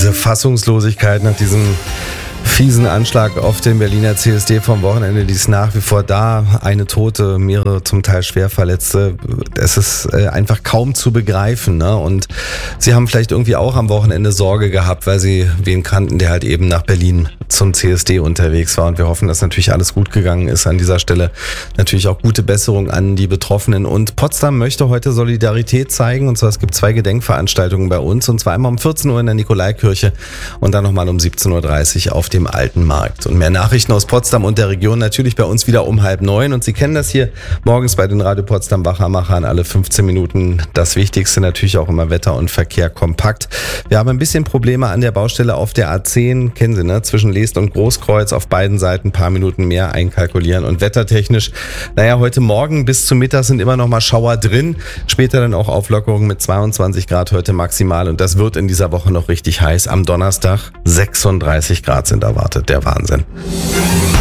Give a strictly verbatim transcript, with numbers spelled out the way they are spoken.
Diese Fassungslosigkeit nach diesem fiesen Anschlag auf den Berliner C S D vom Wochenende, die ist nach wie vor da. Eine Tote, mehrere zum Teil schwer Verletzte. Es ist äh, einfach kaum zu begreifen. Ne? Und sie haben vielleicht irgendwie auch am Wochenende Sorge gehabt, weil sie wen kannten, der halt eben nach Berlin zum C S D unterwegs war. Und wir hoffen, dass natürlich alles gut gegangen ist. An dieser Stelle natürlich auch gute Besserung an die Betroffenen. Und Potsdam möchte heute Solidarität zeigen. Und zwar, es gibt zwei Gedenkveranstaltungen bei uns. Und zwar einmal um vierzehn Uhr in der Nikolaikirche und dann nochmal um siebzehn Uhr dreißig auf dem Alten Markt. Und mehr Nachrichten aus Potsdam und der Region natürlich bei uns wieder um halb neun. Und Sie kennen das hier morgens bei den Radio Potsdam Wachermachern alle fünfzehn Minuten. Das Wichtigste natürlich auch immer Wetter und Verkehr kompakt. Wir haben ein bisschen Probleme an der Baustelle auf der A zehn. Kennen Sie, ne? Zwischen Leest und Großkreuz auf beiden Seiten ein paar Minuten mehr einkalkulieren. Und wettertechnisch, naja, heute Morgen bis zum Mittag sind immer noch mal Schauer drin. Später dann auch Auflockerungen mit zweiundzwanzig Grad heute maximal. Und das wird in dieser Woche noch richtig heiß. Am Donnerstag sechsunddreißig Grad sind erwartet. Der Wahnsinn.